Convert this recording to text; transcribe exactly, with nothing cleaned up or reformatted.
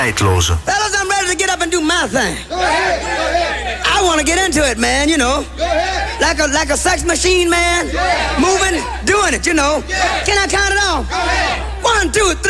Tijdloze. Fellas, I'm ready to get up and do my thing. Go ahead, go ahead. I want to get into it, man, you know. Go ahead. Like a like a sex machine, man. Yeah. Moving, doing it, you know. Yeah. Can I count it off? Go ahead. One, two, three.